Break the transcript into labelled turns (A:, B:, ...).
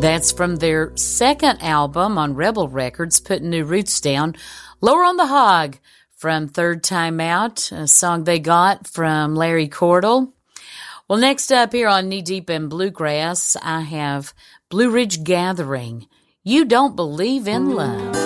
A: That's from their second album on Rebel Records, Putting New Roots Down. Lower on the Hog from Third Time Out, a song they got from Larry Cordell. Well, next up here on Knee Deep in Bluegrass, I have Blue Ridge Gathering, You Don't Believe in Love.